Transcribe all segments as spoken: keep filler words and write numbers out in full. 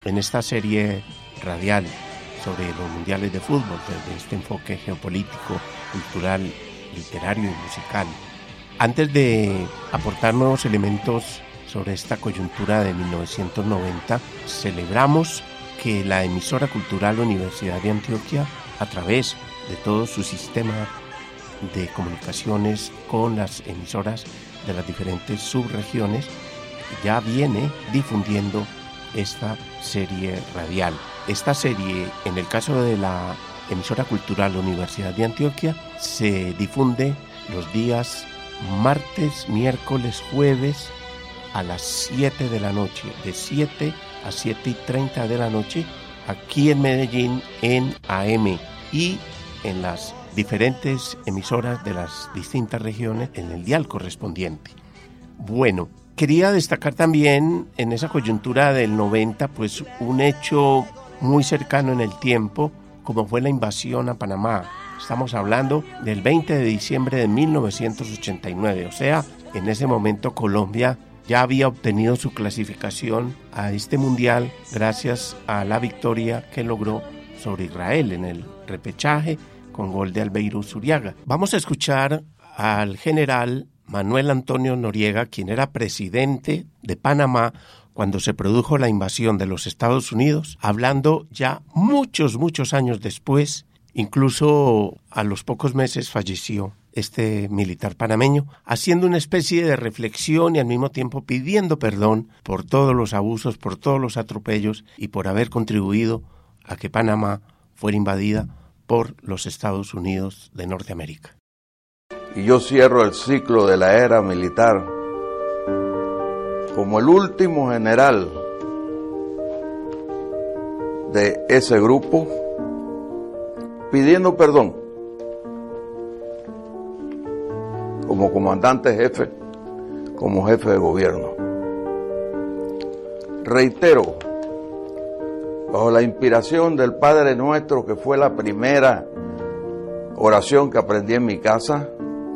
en esta serie radial sobre los mundiales de fútbol, desde este enfoque geopolítico, cultural, literario y musical. Antes de aportar nuevos elementos sobre esta coyuntura de mil novecientos noventa, celebramos que la emisora cultural Universidad de Antioquia, a través de todo su sistema de comunicaciones con las emisoras de las diferentes subregiones, ya viene difundiendo esta serie radial. Esta serie, en el caso de la emisora cultural Universidad de Antioquia, se difunde los días martes, miércoles, jueves a las siete de la noche, de siete a siete y treinta de la noche, aquí en Medellín en A M, y en las diferentes emisoras de las distintas regiones en el dial correspondiente. Bueno, quería destacar también en esa coyuntura del noventa, pues un hecho muy cercano en el tiempo, como fue la invasión a Panamá. Estamos hablando del veinte de diciembre de mil novecientos ochenta y nueve, o sea, en ese momento Colombia ya había obtenido su clasificación a este mundial gracias a la victoria que logró sobre Israel en el repechaje con gol de Albeiro Zuriaga. Vamos a escuchar al general Manuel Antonio Noriega, quien era presidente de Panamá cuando se produjo la invasión de los Estados Unidos, hablando ya muchos, muchos años después. Incluso a los pocos meses falleció este militar panameño, haciendo una especie de reflexión y al mismo tiempo pidiendo perdón por todos los abusos, por todos los atropellos y por haber contribuido a que Panamá fuera invadida por los Estados Unidos de Norteamérica. Y yo cierro el ciclo de la era militar como el último general de ese grupo, pidiendo perdón como comandante jefe, como jefe de gobierno. Reitero, bajo la inspiración del Padre Nuestro, que fue la primera oración que aprendí en mi casa,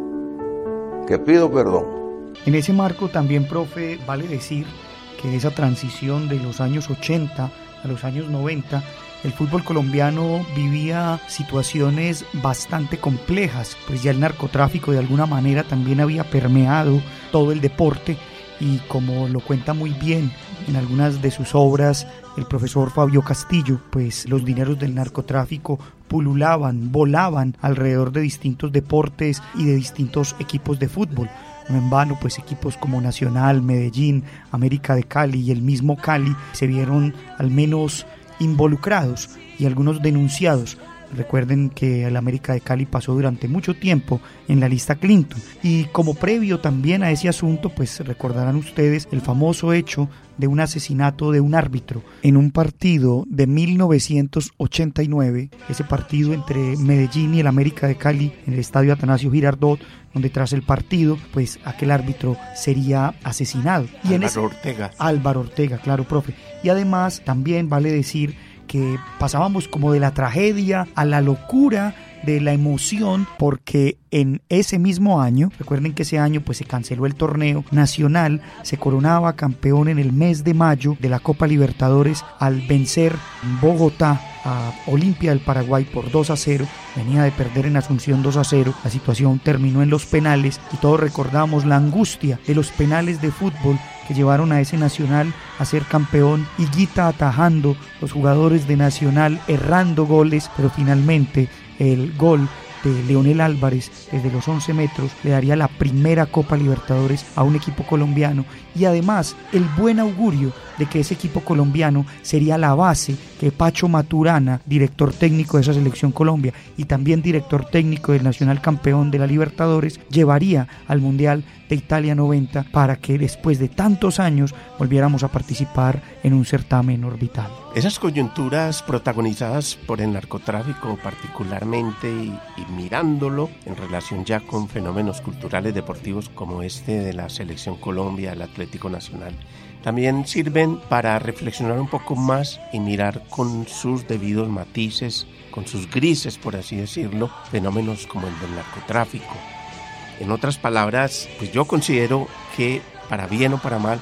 que pido perdón. En ese marco también, profe, vale decir que esa transición de los años ochenta a los años noventa, el fútbol colombiano vivía situaciones bastante complejas, pues ya el narcotráfico de alguna manera también había permeado todo el deporte, y como lo cuenta muy bien en algunas de sus obras el profesor Fabio Castillo, pues los dineros del narcotráfico pululaban, volaban alrededor de distintos deportes y de distintos equipos de fútbol. No en vano, pues equipos como Nacional, Medellín, América de Cali y el mismo Cali se vieron al menos involucrados y algunos denunciados. Recuerden que el América de Cali pasó durante mucho tiempo en la lista Clinton, y como previo también a ese asunto, pues recordarán ustedes el famoso hecho de un asesinato de un árbitro en un partido de mil novecientos ochenta y nueve, ese partido entre Medellín y el América de Cali en el estadio Atanasio Girardot, donde tras el partido, pues aquel árbitro sería asesinado. Y Álvaro en ese, Ortega. Álvaro Ortega, claro, profe. Y además también vale decir que pasábamos como de la tragedia a la locura, de la emoción, porque en ese mismo año, recuerden que ese año pues se canceló el torneo nacional, se coronaba campeón en el mes de mayo de la Copa Libertadores al vencer en Bogotá a Olimpia del Paraguay por dos a cero, venía de perder en Asunción dos a cero, la situación terminó en los penales y todos recordamos la angustia de los penales de fútbol que llevaron a ese Nacional a ser campeón, Higuita atajando, los jugadores de Nacional errando goles, pero finalmente el gol de Leonel Álvarez desde los once metros le daría la primera Copa Libertadores a un equipo colombiano, y además el buen augurio de que ese equipo colombiano sería la base que Pacho Maturana, director técnico de esa selección Colombia y también director técnico del Nacional campeón de la Libertadores, llevaría al Mundial de Italia noventa para que después de tantos años volviéramos a participar en un certamen orbital. Esas coyunturas protagonizadas por el narcotráfico particularmente, y, y mirándolo en relación ya con fenómenos culturales deportivos como este de la Selección Colombia, el Atlético Nacional, también sirven para reflexionar un poco más y mirar con sus debidos matices, con sus grises, por así decirlo, fenómenos como el del narcotráfico. En otras palabras, pues yo considero que, para bien o para mal,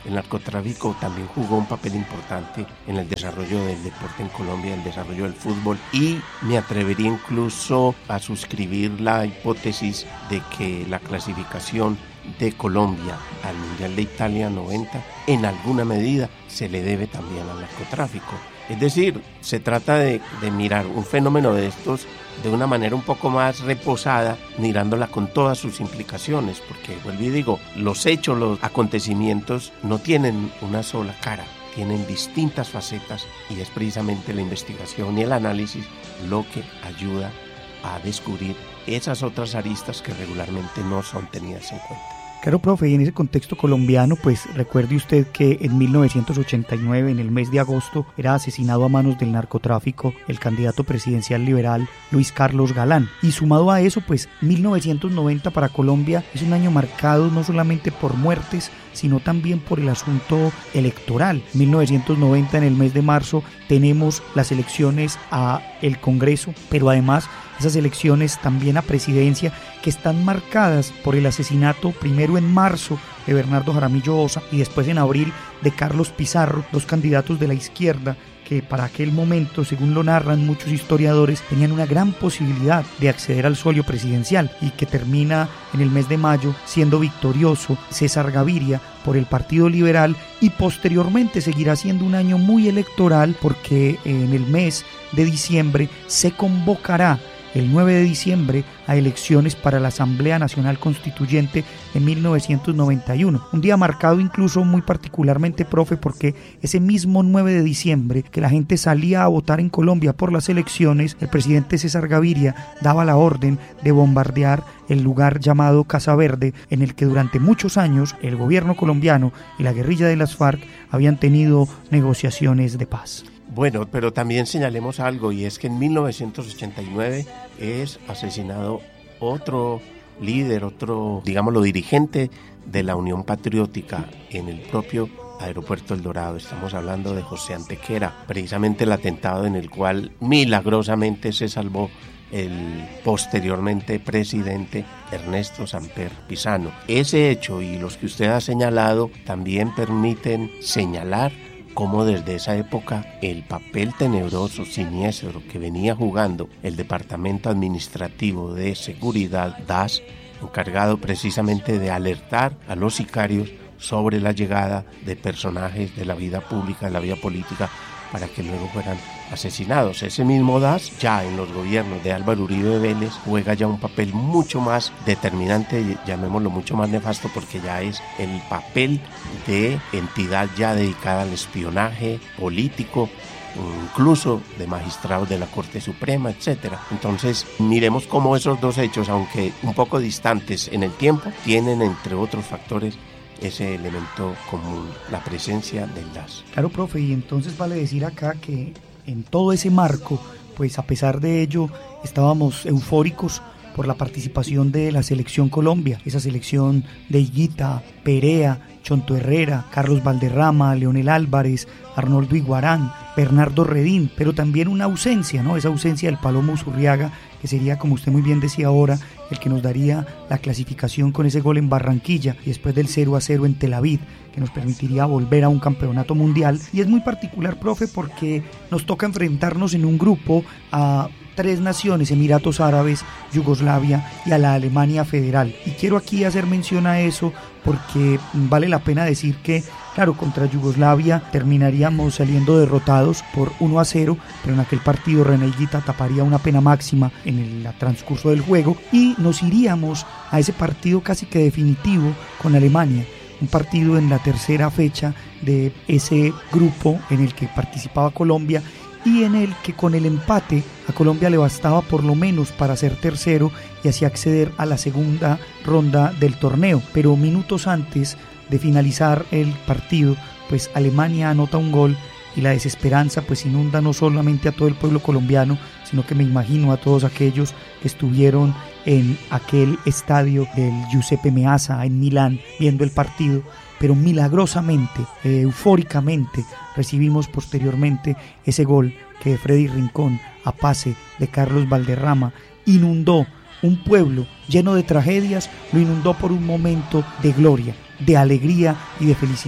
el narcotráfico también jugó un papel importante en el desarrollo del deporte en Colombia, el desarrollo del fútbol, y me atrevería incluso a suscribir la hipótesis de que la clasificación de Colombia al Mundial de Italia noventa en alguna medida se le debe también al narcotráfico. Es decir, se trata de, de mirar un fenómeno de estos de una manera un poco más reposada, mirándola con todas sus implicaciones, porque vuelvo y digo, los hechos, los acontecimientos no tienen una sola cara, tienen distintas facetas, y es precisamente la investigación y el análisis lo que ayuda a descubrir esas otras aristas que regularmente no son tenidas en cuenta. Claro, profe, y en ese contexto colombiano, pues recuerde usted que en mil novecientos ochenta y nueve, en el mes de agosto, era asesinado a manos del narcotráfico el candidato presidencial liberal Luis Carlos Galán. Y sumado a eso, pues mil novecientos noventa para Colombia es un año marcado no solamente por muertes, sino también por el asunto electoral. mil novecientos noventa, en el mes de marzo, tenemos las elecciones a el Congreso, pero además esas elecciones también a presidencia, que están marcadas por el asesinato primero en marzo de Bernardo Jaramillo Osa y después en abril de Carlos Pizarro, dos candidatos de la izquierda que para aquel momento, según lo narran muchos historiadores, tenían una gran posibilidad de acceder al solio presidencial, y que termina en el mes de mayo siendo victorioso César Gaviria por el Partido Liberal, y posteriormente seguirá siendo un año muy electoral, porque en el mes de diciembre se convocará el nueve de diciembre a elecciones para la Asamblea Nacional Constituyente en mil novecientos noventa y uno. Un día marcado incluso muy particularmente, profe, porque ese mismo nueve de diciembre que la gente salía a votar en Colombia por las elecciones, el presidente César Gaviria daba la orden de bombardear el lugar llamado Casa Verde, en el que durante muchos años el gobierno colombiano y la guerrilla de las FARC habían tenido negociaciones de paz. Bueno, pero también señalemos algo, y es que en mil novecientos ochenta y nueve es asesinado otro líder, otro, digámoslo, dirigente de la Unión Patriótica en el propio Aeropuerto El Dorado. Estamos hablando de José Antequera, precisamente el atentado en el cual milagrosamente se salvó el posteriormente presidente Ernesto Samper Pizano. Ese hecho y los que usted ha señalado también permiten señalar cómo desde esa época el papel tenebroso, siniestro que venía jugando el Departamento Administrativo de Seguridad, D A S, encargado precisamente de alertar a los sicarios sobre la llegada de personajes de la vida pública, de la vida política, para que luego fueran asesinados. Ese mismo D A S, ya en los gobiernos de Álvaro Uribe Vélez, juega ya un papel mucho más determinante, llamémoslo mucho más nefasto, porque ya es el papel de entidad ya dedicada al espionaje político, incluso de magistrados de la Corte Suprema, etcétera. Entonces, miremos cómo esos dos hechos, aunque un poco distantes en el tiempo, tienen, entre otros factores, ese elemento común, la presencia del D A S. Claro, profe, y entonces vale decir acá que en todo ese marco, pues a pesar de ello, estábamos eufóricos por la participación de la Selección Colombia, esa selección de Higuita, Perea, Chonto Herrera, Carlos Valderrama, Leonel Álvarez, Arnoldo Iguarán, Bernardo Redín, pero también una ausencia, ¿no? Esa ausencia del Palomo Uzurriaga, que sería, como usted muy bien decía ahora, el que nos daría la clasificación con ese gol en Barranquilla y después del cero a cero en Tel Aviv, que nos permitiría volver a un campeonato mundial. Y es muy particular, profe, porque nos toca enfrentarnos en un grupo a tres naciones: Emiratos Árabes, Yugoslavia y a la Alemania Federal. Y quiero aquí hacer mención a eso porque vale la pena decir que, claro, contra Yugoslavia terminaríamos saliendo derrotados por uno a cero, pero en aquel partido René Higuita taparía una pena máxima en el transcurso del juego y nos iríamos a ese partido casi que definitivo con Alemania. Un partido en la tercera fecha de ese grupo en el que participaba Colombia y en el que con el empate a Colombia le bastaba por lo menos para ser tercero y así acceder a la segunda ronda del torneo. Pero minutos antes de finalizar el partido, pues Alemania anota un gol y la desesperanza pues inunda no solamente a todo el pueblo colombiano, sino que me imagino a todos aquellos que estuvieron en aquel estadio del Giuseppe Meazza en Milán viendo el partido. Pero milagrosamente, eh, eufóricamente, recibimos posteriormente ese gol que de Freddy Rincón, a pase de Carlos Valderrama, inundó un pueblo lleno de tragedias, lo inundó por un momento de gloria, de alegría y de felicidad.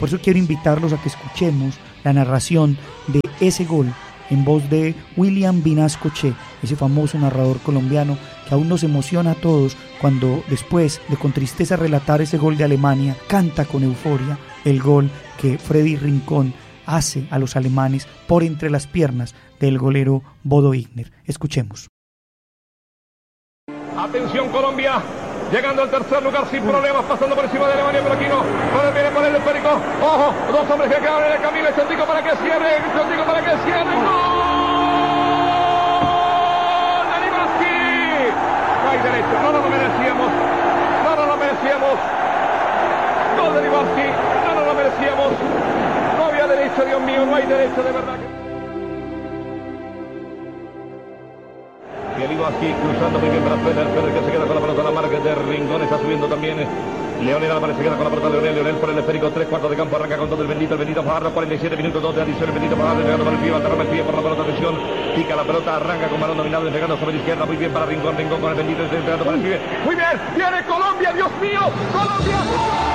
Por eso quiero invitarlos a que escuchemos la narración de ese gol en voz de William Vinasco-Che, ese famoso narrador colombiano que aún nos emociona a todos cuando después de con tristeza relatar ese gol de Alemania, canta con euforia el gol que Freddy Rincón hace a los alemanes por entre las piernas del golero Bodo Illner. Escuchemos. Atención Colombia, llegando al tercer lugar sin problemas, pasando por encima de Alemania, pero aquí no, para viene por el esférico, ojo, dos hombres que quedan en el camino, el Chontico para que cierre, el Chontico para que cierre, ¡gol! ¡De Livaski! No hay derecho, no nos lo merecíamos, no nos lo merecíamos, gol de Livaski, no nos lo merecíamos, no había derecho, Dios mío, no hay derecho de verdad. Livaski cruzando muy bien para Feder, Feder que se queda con la pelota, la marca de Rincón, está subiendo también Leonel Álvarez, se queda con la pelota, Leonel, Leonel por el esférico, tres cuartos de campo, arranca con todo el bendito, el bendito Fajardo, cuarenta y siete minutos, dos de adición, el bendito Fajardo, llegando para el pie, aterra el pie por la pelota, atención, pica la pelota, arranca con balón dominado, despegando sobre la izquierda, muy bien para Rincón, Rincón con el bendito, entregando para el pie, muy bien, viene Colombia, Dios mío, Colombia.